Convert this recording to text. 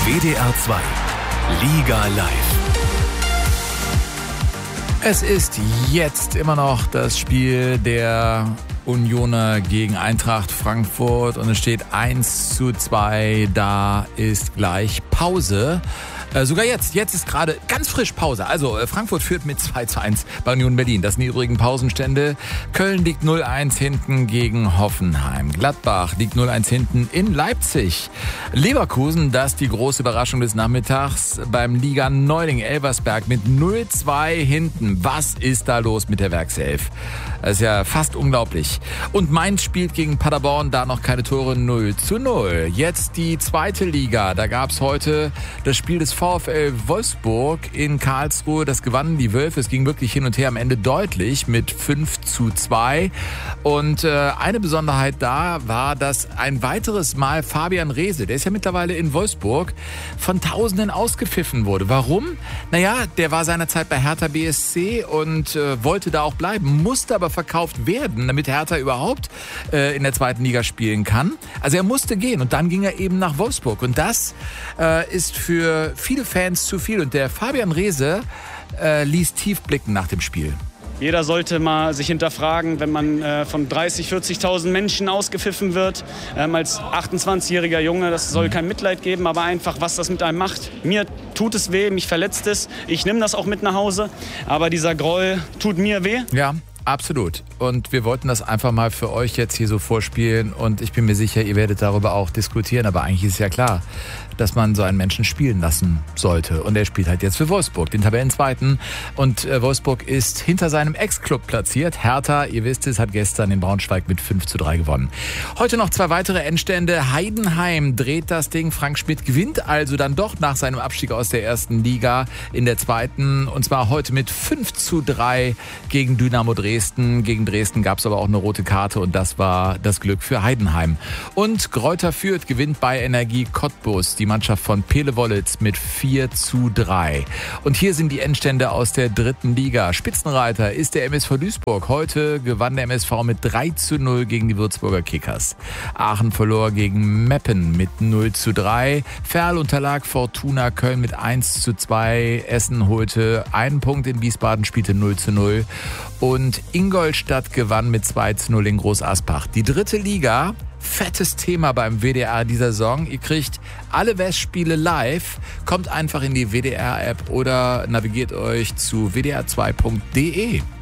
WDR 2 Liga Live. Es ist jetzt immer noch das Spiel der Unioner gegen Eintracht Frankfurt und es steht 1:2. Da ist gleich Pause. Sogar jetzt ist gerade ganz frisch Pause. Also Frankfurt führt mit 2:1 bei Union Berlin. Das sind die übrigen Pausenstände. Köln liegt 0:1 hinten gegen Hoffenheim. Gladbach liegt 0:1 hinten in Leipzig. Leverkusen, das ist die große Überraschung des Nachmittags, beim Liga Neuling Elversberg mit 0:2 hinten. Was ist da los mit der Werkself? Das ist ja fast unglaublich. Und Mainz spielt gegen Paderborn, da noch keine Tore, 0:0. Jetzt die zweite Liga. Da gab es heute das Spiel des VfL Wolfsburg in Karlsruhe. Das gewannen die Wölfe. Es ging wirklich hin und her, am Ende deutlich mit 5:2. Und eine Besonderheit da war, dass ein weiteres Mal Fabian Reese, der ist ja mittlerweile in Wolfsburg, von Tausenden ausgepfiffen wurde. Warum? Naja, der war seinerzeit bei Hertha BSC und wollte da auch bleiben, musste aber verkauft werden, damit Hertha überhaupt in der zweiten Liga spielen kann. Also er musste gehen und dann ging er eben nach Wolfsburg. Und das ist für viele Fans zu viel. Und der Fabian Reese ließ tief blicken nach dem Spiel. Jeder sollte mal sich hinterfragen, wenn man von 30.000, 40.000 Menschen ausgepfiffen wird, als 28-jähriger Junge. Das soll kein Mitleid geben, aber einfach, was das mit einem macht. Mir tut es weh, mich verletzt es. Ich nehme das auch mit nach Hause, aber dieser Groll tut mir weh. Ja. Absolut. Und wir wollten das einfach mal für euch jetzt hier so vorspielen und ich bin mir sicher, ihr werdet darüber auch diskutieren. Aber eigentlich ist ja klar, dass man so einen Menschen spielen lassen sollte. Und er spielt halt jetzt für Wolfsburg, den Tabellenzweiten. Und Wolfsburg ist hinter seinem Ex-Club platziert. Hertha, ihr wisst es, hat gestern in Braunschweig mit 5:3 gewonnen. Heute noch 2 weitere Endstände. Heidenheim dreht das Ding. Frank Schmidt gewinnt also dann doch nach seinem Abstieg aus der ersten Liga in der zweiten. Und zwar heute mit 5:3 gegen Dynamo Dresden. Gegen Dresden gab es aber auch eine rote Karte und das war das Glück für Heidenheim. Und Greuther Fürth gewinnt bei Energie Cottbus, die Mannschaft von Pele Wollitz, mit 4:3. Und hier sind die Endstände aus der dritten Liga. Spitzenreiter ist der MSV Duisburg. Heute gewann der MSV mit 3:0 gegen die Würzburger Kickers. Aachen verlor gegen Meppen mit 0:3. Ferl unterlag Fortuna Köln mit 1:2. Essen holte einen Punkt in Wiesbaden, spielte 0:0. Und Ingolstadt gewann mit 2:0 in Groß Aspach. Die dritte Liga, fettes Thema beim WDR dieser Saison. Ihr kriegt alle Westspiele live. Kommt einfach in die WDR-App oder navigiert euch zu wdr2.de.